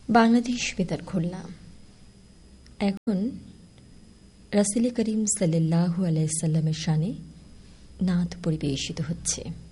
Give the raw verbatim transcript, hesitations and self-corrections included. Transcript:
বাংলাদেশ বেতার খুলনা। এখন রাসূল করিম সাল্লাল্লাহু আলাইহি সাল্লামের শানে নাত পরিবেশিত হচ্ছে।